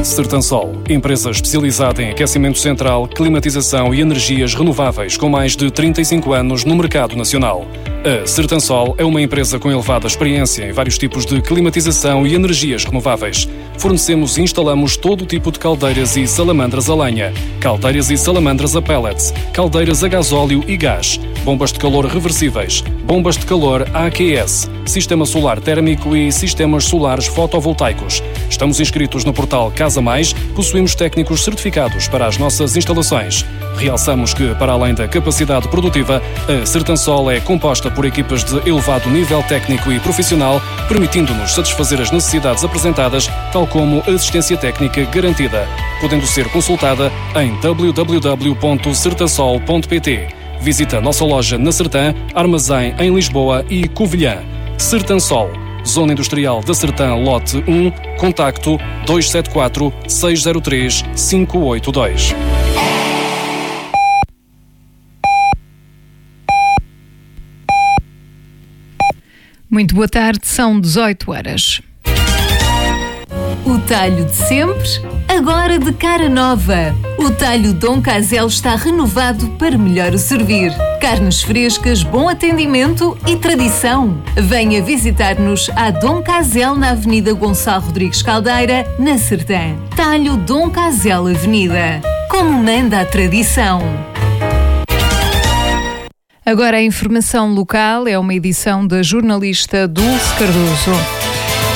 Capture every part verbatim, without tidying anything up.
Sertansol, empresa especializada em aquecimento central, climatização e energias renováveis com mais de trinta e cinco anos no mercado nacional. A Sertansol é uma empresa com elevada experiência em vários tipos de climatização e energias renováveis. Fornecemos e instalamos todo o tipo de caldeiras e salamandras a lenha, caldeiras e salamandras a pellets, caldeiras a gasóleo e gás, bombas de calor reversíveis, bombas de calor A Q S, sistema solar térmico e sistemas solares fotovoltaicos. Estamos inscritos no portal Casa Mais, possuímos técnicos certificados para as nossas instalações. Realçamos que, para além da capacidade produtiva, a Sertansol é composta por equipas de elevado nível técnico e profissional, permitindo-nos satisfazer as necessidades apresentadas, tal como assistência técnica garantida, podendo ser consultada em w w w ponto sertansol ponto p t. Visita a nossa loja na Sertã, Armazém em Lisboa e Covilhã. Sertansol, Zona Industrial da Sertã, Lote um, contacto dois sete quatro, seis zero três, cinco oito dois. Muito boa tarde, são dezoito horas. O talho de sempre, agora de cara nova. O talho Dom Casel está renovado para melhor o servir. Carnes frescas, bom atendimento e tradição. Venha visitar-nos à Dom Casel na Avenida Gonçalo Rodrigues Caldeira, na Sertã. Talho Dom Casel Avenida. Como manda a tradição. Agora a informação local é uma edição da jornalista Dulce Cardoso.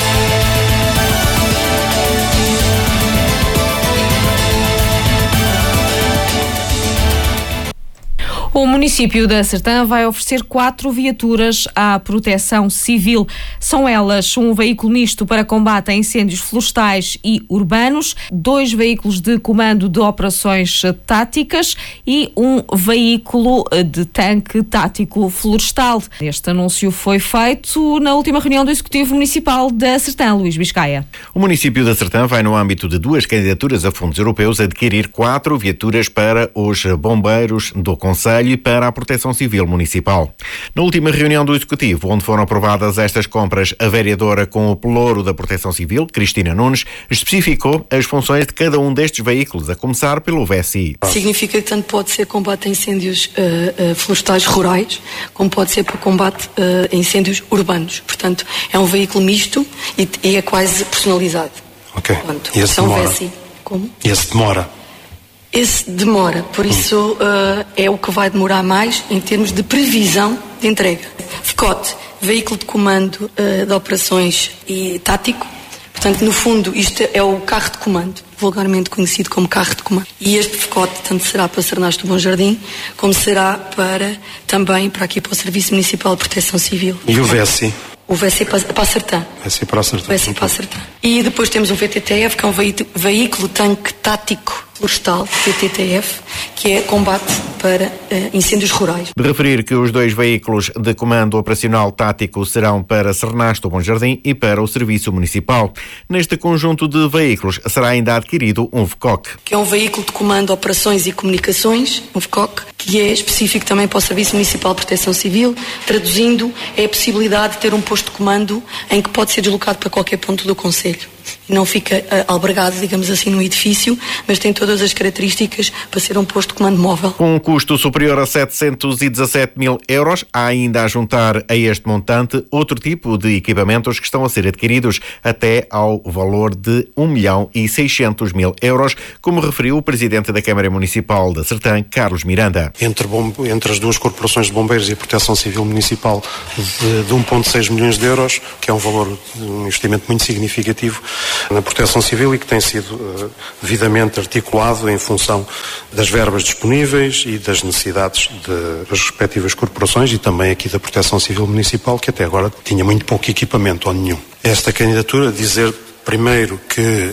O município da Sertã vai oferecer quatro viaturas à Proteção Civil. São elas um veículo misto para combate a incêndios florestais e urbanos, dois veículos de comando de operações táticas e um veículo de tanque tático florestal. Este anúncio foi feito na última reunião do Executivo Municipal da Sertã, Luís Biscaia. O município da Sertã vai, no âmbito de duas candidaturas a fundos europeus, adquirir quatro viaturas para os bombeiros do Conselho e para a Proteção Civil Municipal. Na última reunião do Executivo, onde foram aprovadas estas compras, a vereadora com o pelouro da Proteção Civil, Cristina Nunes, especificou as funções de cada um destes veículos, a começar pelo V S I. Significa que tanto pode ser combate a incêndios uh, uh, florestais rurais, como pode ser para combate uh, a incêndios urbanos. Portanto, é um veículo misto e, e é quase personalizado. Ok. Portanto, e esse são demora? V S I. Como? E esse demora? Esse demora, por isso uh, é o que vai demorar mais em termos de previsão de entrega. F C O T, Veículo de Comando uh, de Operações e Tático. Portanto, no fundo, isto é o carro de comando, vulgarmente conhecido como carro de comando. E este F C O T tanto será para Sernasto do Bom Jardim, como será para, também para aqui para o Serviço Municipal de Proteção Civil. E o V S I? O V S I para, para a Sertã. V S I para a Sertã. V S I para a Sertã. E depois temos o V T T F, que é um veículo tanque tático florestal, V T T F, que é combate para uh, incêndios rurais. De referir que os dois veículos de comando operacional tático serão para Sernasto do Bom Jardim e para o Serviço Municipal. Neste conjunto de veículos será ainda adquirido um V C O C. Que é um veículo de comando operações e comunicações, um V C O C, que é específico também para o Serviço Municipal de Proteção Civil. Traduzindo, é a possibilidade de ter um posto de comando em que pode ser deslocado para qualquer ponto do concelho. Não fica uh, albergado, digamos assim, no edifício, mas tem todas as características para ser um posto de comando móvel. Com um custo superior a setecentos e dezassete mil euros, há ainda a juntar a este montante outro tipo de equipamentos que estão a ser adquiridos até ao valor de um milhão e seiscentos mil euros, como referiu o Presidente da Câmara Municipal da Sertã, Carlos Miranda. Entre, bom, entre as duas corporações de bombeiros e a Proteção Civil Municipal de, de um vírgula seis milhões de euros, que é um valor, um investimento muito significativo na Proteção Civil e que tem sido uh, devidamente articulado em função das verbas disponíveis e das necessidades de, das respectivas corporações e também aqui da Proteção Civil Municipal, que até agora tinha muito pouco equipamento ou nenhum. Esta candidatura, dizer primeiro que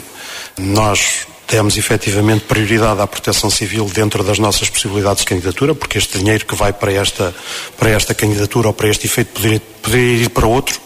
nós temos efetivamente prioridade à Proteção Civil dentro das nossas possibilidades de candidatura, porque este dinheiro que vai para esta, para esta candidatura ou para este efeito poderia, poderia ir para outro.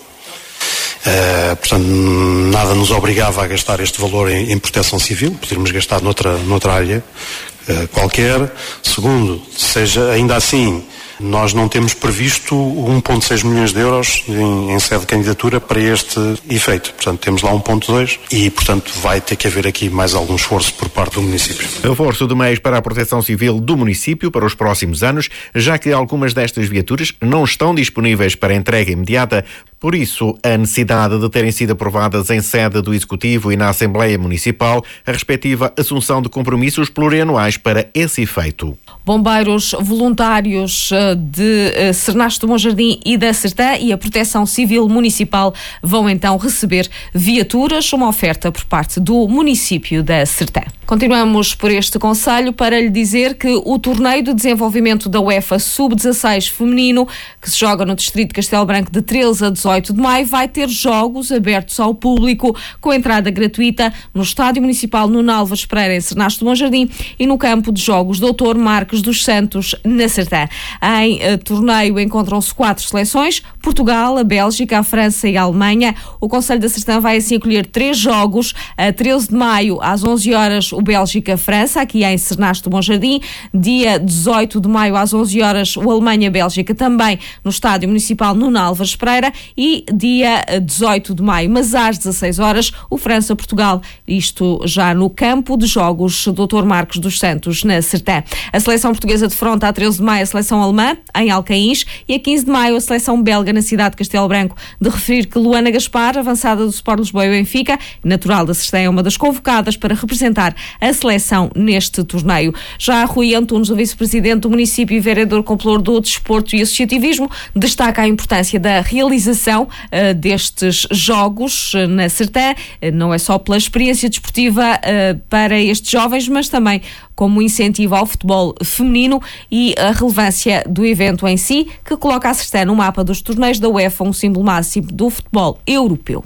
Uh, portanto, nada nos obrigava a gastar este valor em, em proteção civil, poderíamos gastar noutra, noutra área uh, qualquer. Segundo, seja ainda assim Nós não temos previsto um vírgula seis milhões de euros em, em sede de candidatura para este efeito. Portanto, temos lá um vírgula dois e, portanto, vai ter que haver aqui mais algum esforço por parte do município. Reforço de meios para a proteção civil do município para os próximos anos, já que algumas destas viaturas não estão disponíveis para entrega imediata. Por isso, a necessidade de terem sido aprovadas em sede do Executivo e na Assembleia Municipal a respectiva assunção de compromissos plurianuais para esse efeito. Bombeiros voluntários de Cernasto do Monjardim e da Sertã e a Proteção Civil Municipal vão então receber viaturas, uma oferta por parte do município da Sertã. Continuamos por este concelho para lhe dizer que o torneio de desenvolvimento da UEFA sub dezasseis feminino, que se joga no distrito de Castelo Branco de treze a dezoito de maio, vai ter jogos abertos ao público com entrada gratuita no Estádio Municipal Nuno Álvares Pereira em Cernasto do Monjardim e no campo de jogos doutor Marcos dos Santos na Sertã. Em uh, torneio encontram-se quatro seleções: Portugal, a Bélgica, a França e a Alemanha. O Conselho da Sertã vai assim acolher três jogos. A treze de maio às onze horas o Bélgica-França, aqui em Cernasto do Monjardim. Dia dezoito de maio às onze horas o Alemanha-Bélgica, também no Estádio Municipal Nuno Álvares Pereira. E dia dezoito de maio, mas às dezasseis horas, o França-Portugal, isto já no campo de jogos doutor Marcos dos Santos na Sertã. A seleção portuguesa defronta a treze de maio a seleção alemã em Alcaíns e a quinze de maio a seleção belga na cidade de Castelo Branco. De referir que Luana Gaspar, avançada do Sport Lisboa e Benfica, natural da Sertã, é uma das convocadas para representar a seleção neste torneio. Já Rui Antunes, o vice-presidente do município e vereador com pelour do desporto e associativismo, destaca a importância da realização uh, destes jogos uh, na Sertã, uh, não é só pela experiência desportiva uh, para estes jovens, mas também como incentivo ao futebol feminino e a relevância do evento em si, que coloca a Sertã no mapa dos torneios da UEFA, um símbolo máximo do futebol europeu.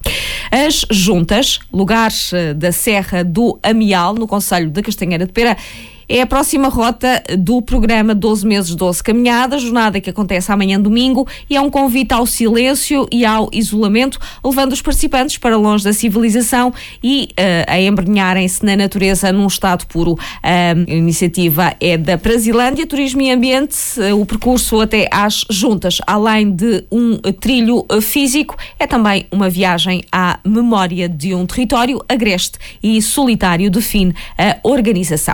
As Juntas, lugar da Serra do Amial, no concelho de Castanheira de Pera, é a próxima rota do programa doze meses, doze caminhadas, jornada que acontece amanhã domingo e é um convite ao silêncio e ao isolamento, levando os participantes para longe da civilização e uh, a embrenharem-se na natureza num estado puro. A iniciativa é da Brasilândia Turismo e Ambiente. O percurso até às Juntas, além de um trilho físico, é também uma viagem à memória de um território agreste e solitário, define a organização.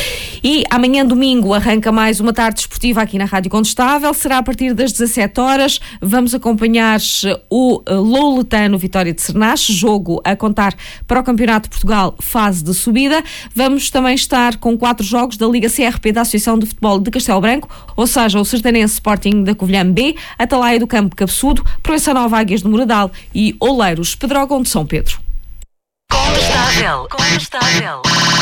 E amanhã domingo arranca mais uma tarde desportiva aqui na Rádio Condestável. Será a partir das dezassete horas. Vamos acompanhar o Louletano Vitória de Cernache, jogo a contar para o Campeonato de Portugal, fase de subida. Vamos também estar com quatro jogos da Liga C R P da Associação de Futebol de Castelo Branco, ou seja, o Sertanense Sporting da Covilhã B, Atalaia do Campo Cabeçudo, Proença Nova Águias do Moradal e Oleiros Pedrógão de São Pedro. Condestável, Condestável.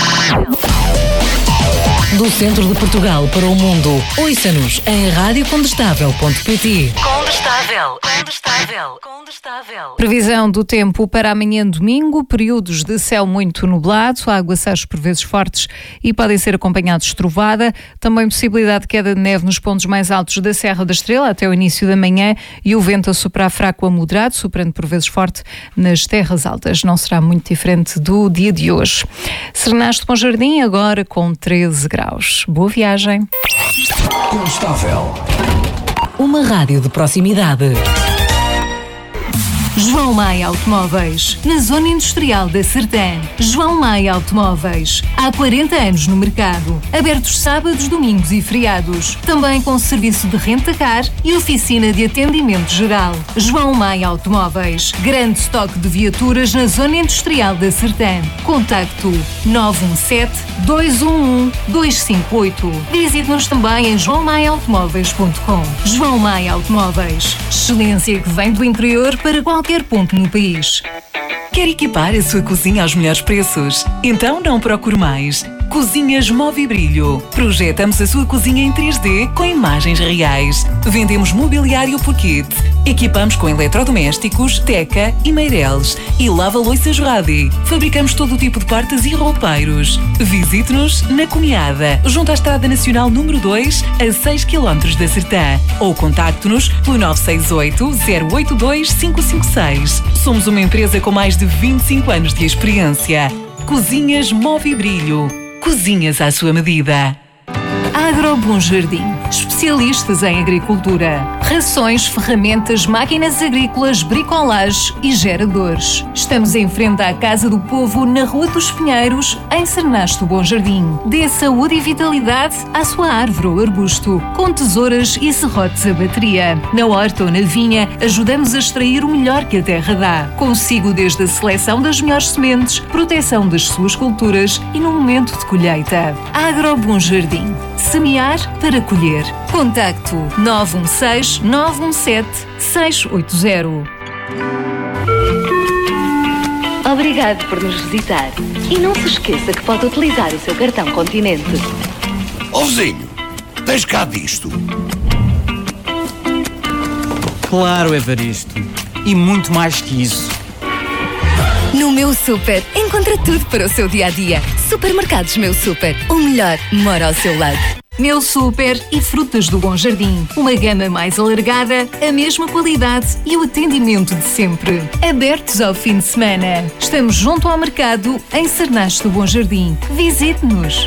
Do centro de Portugal para o mundo, ouça-nos em rádio condestável ponto pt. Condestável, Condestável, Condestável. Previsão do tempo para amanhã domingo, períodos de céu muito nublado, aguaceiros por vezes fortes e podem ser acompanhados de trovada, também possibilidade de queda de neve nos pontos mais altos da Serra da Estrela até o início da manhã e o vento a soprar fraco a moderado, soprando por vezes forte nas terras altas. Não será muito diferente do dia de hoje. Cernasto do Monjardim agora com treze graus. Boa viagem. Condestável. Uma rádio de proximidade. João Maia Automóveis, na Zona Industrial da Sertã. João Maia Automóveis, há quarenta anos no mercado. Abertos sábados, domingos e feriados. Também com serviço de renta-car e oficina de atendimento geral. João Maia Automóveis, grande estoque de viaturas na Zona Industrial da Sertã. Contacto nove um sete, dois um um, dois cinco oito. Visite-nos também em joão maia automóveis ponto com. João Maia Automóveis, excelência que vem do interior para qualquer qualquer ponto no país. Quer equipar a sua cozinha aos melhores preços? Então não procure mais. Cozinhas Move Brilho. Projetamos a sua cozinha em três D com imagens reais. Vendemos mobiliário por kit. Equipamos com eletrodomésticos, teca e meireles. E lava-loiças Radi. Fabricamos todo o tipo de partes e roupeiros. Visite-nos na Cunhada, junto à Estrada Nacional número dois, a seis quilómetros da Sertã. Ou contacte-nos pelo nove seis oito, zero oito dois, cinco cinco seis. Somos uma empresa com mais de vinte e cinco anos de experiência. Cozinhas Move Brilho. Cozinhas à sua medida. Agro Bom Jardim. especialistas em agricultura. Rações, ferramentas, máquinas agrícolas, bricolage e geradores. Estamos em frente à Casa do Povo, na Rua dos Pinheiros, em Cernasto Bom Jardim. Dê saúde e vitalidade à sua árvore ou arbusto, com tesouras e serrotes a bateria. Na horta ou na vinha, ajudamos a extrair o melhor que a terra dá. Consigo desde a seleção das melhores sementes, proteção das suas culturas e no momento de colheita. Agro Bom Jardim. Semear para colher. Contacto nove um seis, nove um sete, seis oito zero. Obrigado por nos visitar. E não se esqueça que pode utilizar o seu cartão Continente. Ó vizinho, tens cá disto? Claro, Evaristo. E muito mais que isso. No Meu Super, encontra tudo para o seu dia-a-dia. Supermercados Meu Super. O melhor mora ao seu lado. Meu Super e Frutas do Bom Jardim. Uma gama mais alargada, a mesma qualidade e o atendimento de sempre. Abertos ao fim de semana. Estamos junto ao mercado, em Cernasto Bom Jardim. Visite-nos.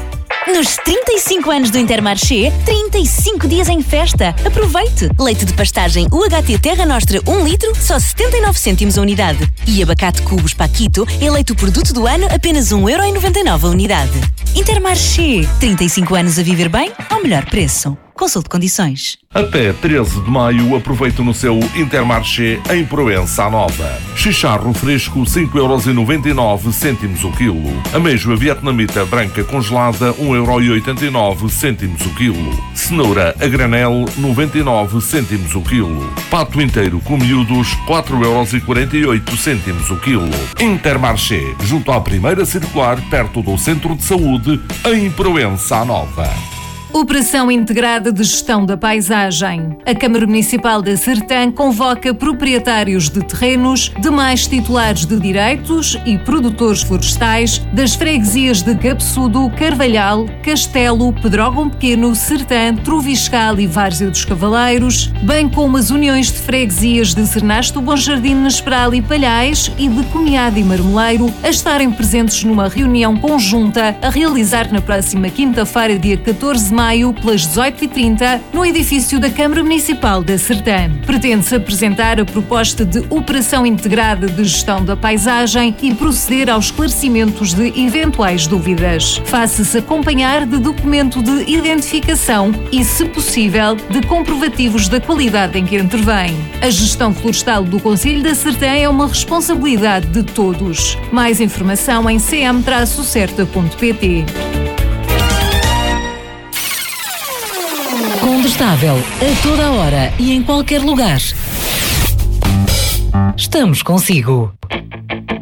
Nos trinta e cinco anos do Intermarché, trinta e cinco dias em festa. Aproveite! Leite de pastagem U H T Terra Nostra um litro, só setenta e nove cêntimos a unidade. E abacate Cubos Paquito, eleito o produto do ano, apenas um euro e noventa e nove a unidade. Intermarché, trinta e cinco anos a viver bem, ao melhor preço. Consulte condições. Até treze de maio, aproveite no seu Intermarché em Proença Nova. Chicharro fresco, cinco euros e noventa e nove cêntimos o quilo. Ameijoa vietnamita branca congelada, um euro e oitenta e nove cêntimos o quilo. Cenoura a granel, noventa e nove cêntimos o quilo. Pato inteiro com miúdos, quatro euros e quarenta e oito cêntimos o quilo. Intermarché, junto à primeira circular, perto do Centro de Saúde, em Proença Nova. Operação Integrada de Gestão da Paisagem. A Câmara Municipal da Sertã convoca proprietários de terrenos, demais titulares de direitos e produtores florestais das freguesias de Cabeçudo, Carvalhal, Castelo, Pedrógão Pequeno, Sertã, Troviscal e Várzea dos Cavaleiros, bem como as uniões de freguesias de Cernasto, Bom Jardim, Nesperal e Palhais e de Comiado e Marmoleiro a estarem presentes numa reunião conjunta a realizar na próxima quinta-feira, dia catorze de maio, pelas dezoito e trinta, no edifício da Câmara Municipal da Sertã. Pretende-se apresentar a proposta de Operação Integrada de Gestão da Paisagem e proceder aos esclarecimentos de eventuais dúvidas. Faça-se acompanhar de documento de identificação e, se possível, de comprovativos da qualidade em que intervém. A gestão florestal do Concelho da Sertã é uma responsabilidade de todos. Mais informação em c m traço certa ponto p t. Condestável, a toda a hora e em qualquer lugar. Estamos consigo.